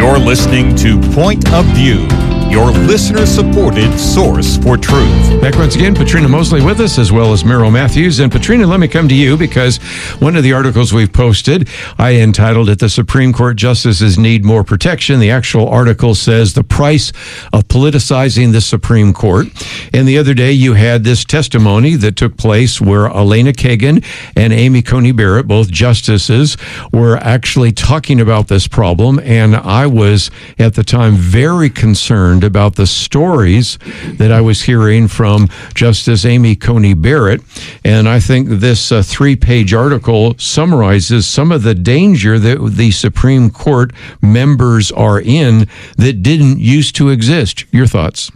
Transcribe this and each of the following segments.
You're listening to Point of View, your listener-supported source for truth. Back once again, Patrina Mosley with us, as well as Merrill Matthews. And Patrina, let me come to you, because one of the articles we've posted, I entitled it, "The Supreme Court Justices Need More Protection." The actual article says the price of politicizing the Supreme Court. And the other day, you had this testimony that took place where Elena Kagan and Amy Coney Barrett, both justices, were actually talking about this problem. And I was, at the time, very concerned about the stories that I was hearing from Justice Amy Coney Barrett. And I think this three-page article summarizes some of the danger that the Supreme Court members are in that didn't used to exist. Your thoughts?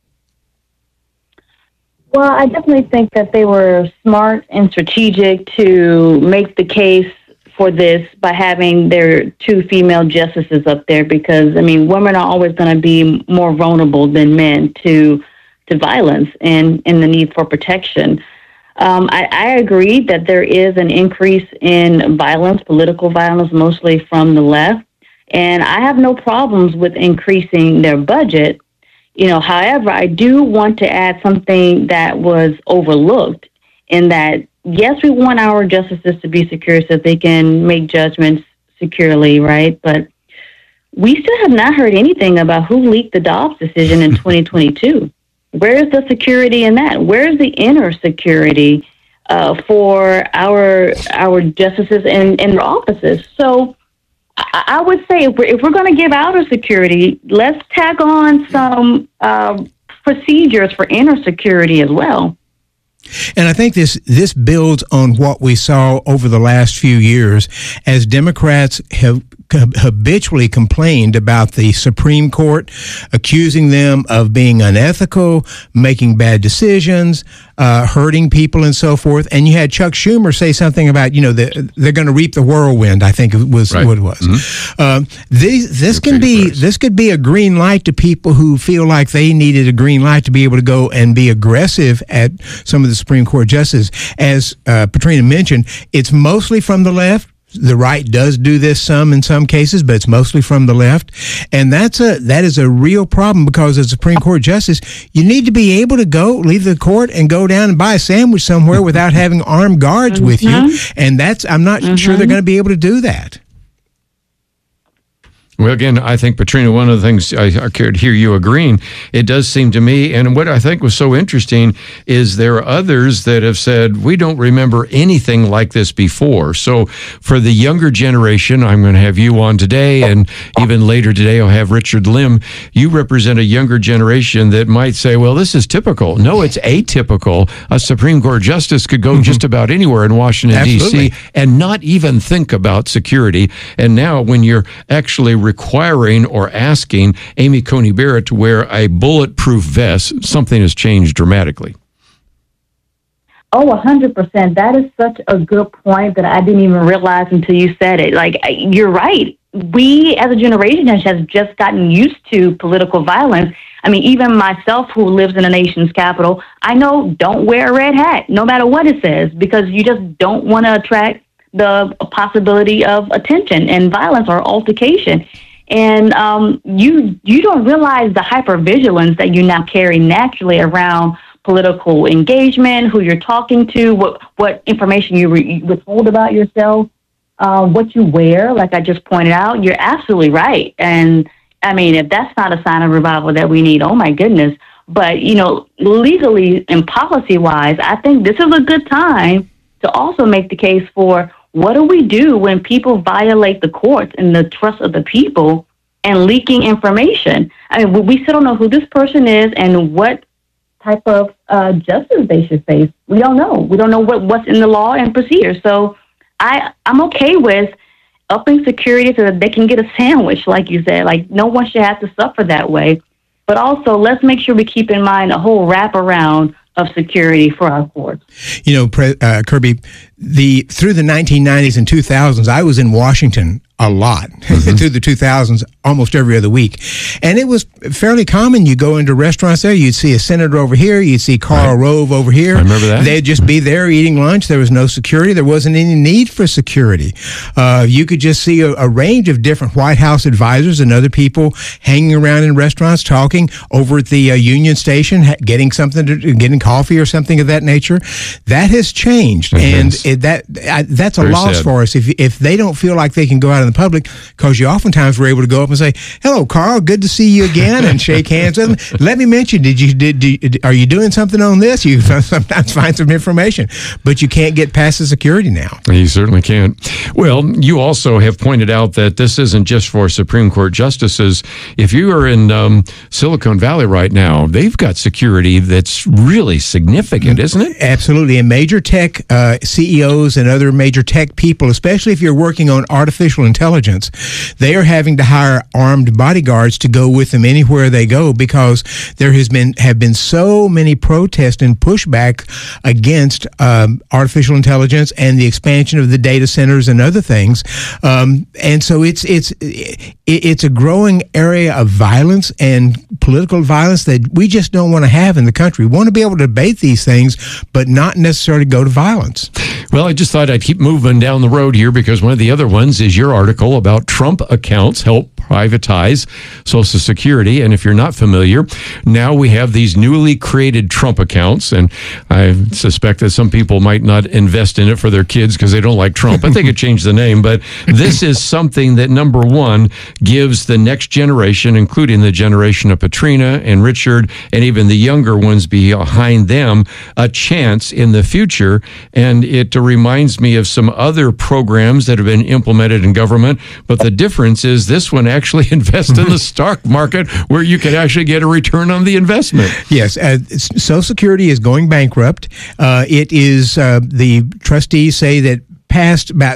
Well, I definitely think that they were smart and strategic to make the case for this by having their two female justices up there, because, I mean, women are always going to be more vulnerable than men to violence and the need for protection. I agree that there is an increase in violence, political violence, mostly from the left, and I have no problems with increasing their budget. However, I do want to add something that was overlooked, in that, yes, we want our justices to be secure so they can make judgments securely, right? But we still have not heard anything about who leaked the Dobbs decision in 2022. Where is the security in that? Where is the inner security for our justices in their offices? So I would say if we're going to give outer security, let's tag on some procedures for inner security as well. And I think this builds on what we saw over the last few years, as Democrats have habitually complained about the Supreme Court, accusing them of being unethical, making bad decisions, hurting people, and so forth. And you had Chuck Schumer say something about, they're going to reap the whirlwind, I think it was what it was. Mm-hmm. This could be a green light to people who feel like they needed a green light to be able to go and be aggressive at some of the Supreme Court justices. As Patrina mentioned, it's mostly from the left. The right does do this in some cases, but it's mostly from the left. And that is a real problem, because as a Supreme Court justice, you need to be able to leave the court and go down and buy a sandwich somewhere without having armed guards with you. And I'm not sure they're going to be able to do that. Well, again, I think, Patrina, one of the things I could hear you agreeing, it does seem to me, and what I think was so interesting is there are others that have said, we don't remember anything like this before. So for the younger generation, I'm going to have you on today, and even later today I'll have Richard Lim. You represent a younger generation that might say, well, this is typical. No, it's atypical. A Supreme Court justice could go just about anywhere in Washington, D.C., and not even think about security. And now when you're actually requiring or asking Amy Coney Barrett to wear a bulletproof vest, something has changed dramatically. Oh, 100%. That is such a good point that I didn't even realize until you said it. Like, you're right. We as a generation has just gotten used to political violence. I mean, even myself, who lives in the nation's capital, I know don't wear a red hat, no matter what it says, because you just don't want to attract the possibility of attention and violence or altercation. And you don't realize the hypervigilance that you now carry naturally around political engagement, who you're talking to, what information you withhold about yourself, what you wear, like I just pointed out. You're absolutely right. And I mean, if that's not a sign of revival that we need, oh my goodness. But, legally and policy-wise, I think this is a good time to also make the case for what do we do when people violate the courts and the trust of the people and leaking information? I mean, we still don't know who this person is and what type of justice they should face. We don't know. We don't know what's in the law and procedure. So I'm okay with upping security so that they can get a sandwich, like you said. Like, no one should have to suffer that way. But also, let's make sure we keep in mind a whole wraparound of security for our courts. Kirby, through the 1990s and 2000s, I was in Washington a lot. Through the 2000s, almost every other week. And it was fairly common. You go into restaurants there, you'd see a senator over here, you'd see Karl Rove over here. I remember that. They'd just be there eating lunch. There was no security. There wasn't any need for security. You could just see a range of different White House advisors and other people hanging around in restaurants, talking over at the Union Station, getting getting coffee or something of that nature. That has changed. And that's a loss for us if they don't feel like they can go out in the public, because you oftentimes were able to go up and say, "Hello, Karl, good to see you again," and shake hands with them. Let me mention, are you doing something on this? You sometimes find some information, but you can't get past the security now. You certainly can't. Well, you also have pointed out that this isn't just for Supreme Court justices. If you are in Silicon Valley right now, they've got security that's really significant, isn't it? Absolutely. And major tech CEOs and other major tech people, especially if you're working on artificial intelligence, they are having to hire armed bodyguards to go with them anywhere they go, because there have been so many protests and pushback against artificial intelligence and the expansion of the data centers and other things. And so it's a growing area of violence and political violence that we just don't want to have in the country. We want to be able to debate these things, but not necessarily go to violence. Well, I just thought I'd keep moving down the road here, because one of the other ones is your article about Trump accounts help privatize Social Security. And if you're not familiar, now we have these newly created Trump accounts, and I suspect that some people might not invest in it for their kids because they don't like Trump. I think it changed the name, but this is something that, number one, gives the next generation, including the generation of Patrina and Richard, and even the younger ones behind them, a chance in the future. And it reminds me of some other programs that have been implemented in government, but the difference is this one actually invests in the stock market, where you can actually get a return on the investment. Yes, Social Security is going bankrupt. It is, the trustees say that past about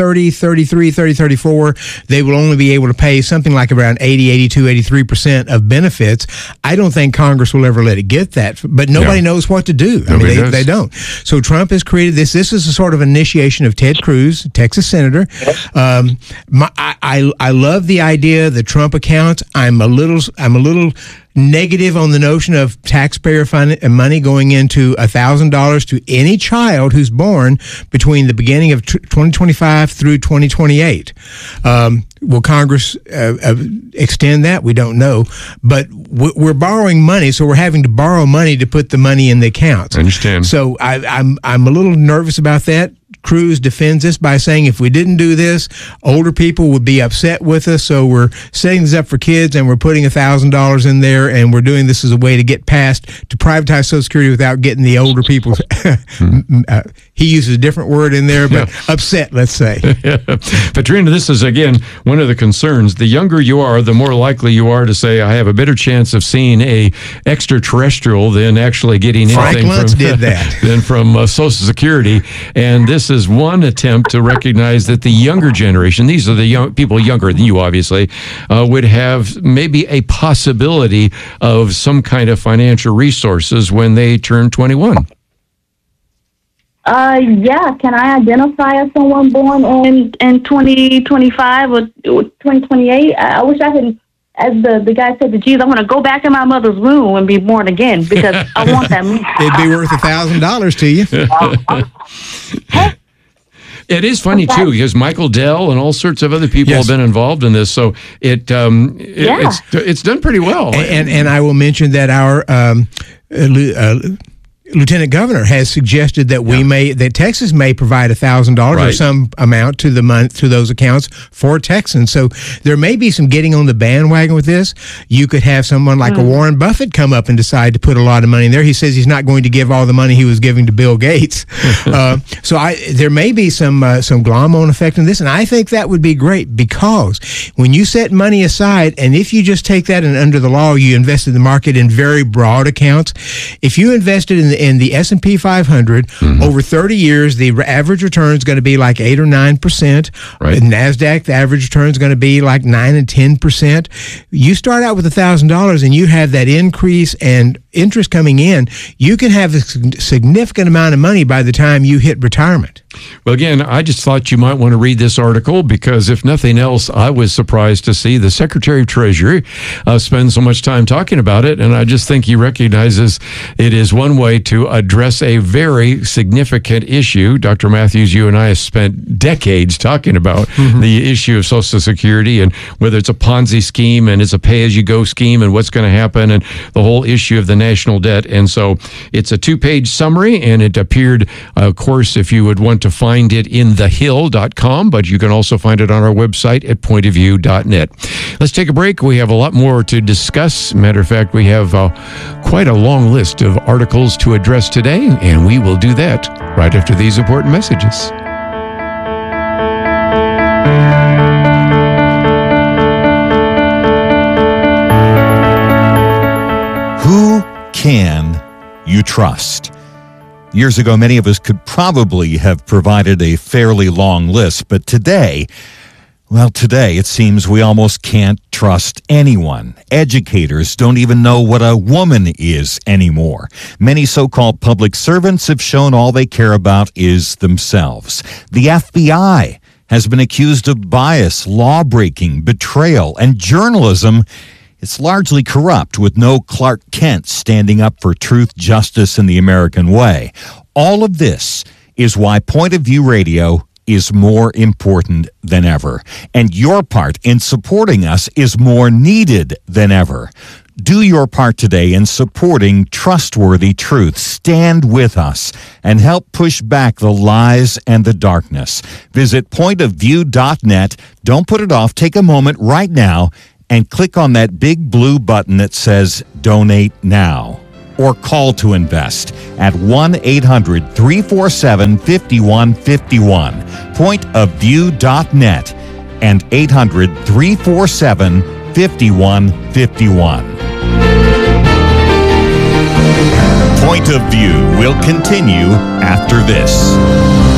34, they will only be able to pay something like around 83% of benefits. I don't think Congress will ever let it get that, but nobody knows what to do. They don't. So Trump has created this. This is a sort of initiation of Ted Cruz, Texas senator. I love the idea of the Trump accounts. I'm a little negative on the notion of taxpayer money going into $1,000 to any child who's born between the beginning of 2025 through 2028. Will Congress extend that? We don't know. But we're borrowing money, so we're having to borrow money to put the money in the accounts. I understand. So I'm a little nervous about that. Cruz defends this by saying if we didn't do this, older people would be upset with us. So we're setting this up for kids, and we're putting $1,000 in there, and we're doing this as a way to get past to privatize Social Security without getting the older people. He uses a different word in there, but upset, let's say. Patrina, this is, again, one of the concerns. The younger you are, the more likely you are to say, I have a better chance of seeing a extraterrestrial than actually getting anything from Social Security. And this is one attempt to recognize that the younger generation, these are the young people younger than you, obviously, would have maybe a possibility of some kind of financial resources when they turn 21. Can I identify as someone born in 2025 or 2028? I wish I could, as the guy said to Jesus, I want to go back in my mother's womb and be born again, because I want that money. It'd be worth $1,000 to you. It is funny, too, because Michael Dell and all sorts of other people have been involved in this, so it's done pretty well. And I will mention that our Lieutenant Governor has suggested that that Texas may provide $1,000 or some amount to those accounts for Texans. So there may be some getting on the bandwagon with this. You could have someone like a Warren Buffett come up and decide to put a lot of money in there. He says he's not going to give all the money he was giving to Bill Gates. So there may be some glom-on effect in this, and I think that would be great, because when you set money aside, and if you just take that and under the law you invest in the market in very broad accounts, if you invested in the S&P 500 over 30 years, the average return is going to be like 8 or 9%. Right. NASDAQ, the average return is going to be like 9 and 10%. You start out with $1,000 and you have that increase and interest coming in, you can have a significant amount of money by the time you hit retirement. Well, again, I just thought you might want to read this article because, if nothing else, I was surprised to see the Secretary of Treasury spend so much time talking about it. And I just think he recognizes it is one way to address a very significant issue. Dr. Matthews, you and I have spent decades talking about the issue of Social Security and whether it's a Ponzi scheme and it's a pay-as-you-go scheme and what's going to happen and the whole issue of the national debt. And so it's a 2-page summary, and it appeared, of course, if you would want to find it in thehill.com, but you can also find it on our website at pointofview.net. Let's take a break. We have a lot more to discuss. Matter of fact, we have quite a long list of articles to address today, and we will do that right after these important messages. Who can you trust? Years ago, many of us could probably have provided a fairly long list, but today it seems we almost can't trust anyone. Educators don't even know what a woman is anymore. Many so-called public servants have shown all they care about is themselves. The FBI has been accused of bias, law-breaking, betrayal, and journalism. It's largely corrupt, with no Clark Kent standing up for truth, justice, and the American way. All of this is why Point of View Radio is more important than ever, and your part in supporting us is more needed than ever. Do your part today in supporting trustworthy truth. Stand with us and help push back the lies and the darkness. Visit pointofview.net. Don't put it off. Take a moment right now and click on that big blue button that says Donate Now, or call to invest at 1-800-347-5151, pointofview.net, and 800-347-5151. Point of View will continue after this.